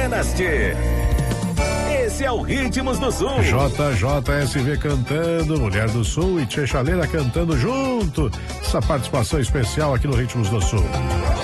buenas, tchê. Esse é o Ritmos do Sul. JJSV cantando, Mulher do Sul e Tchê Chaleira cantando junto. Essa participação especial aqui no Ritmos do Sul.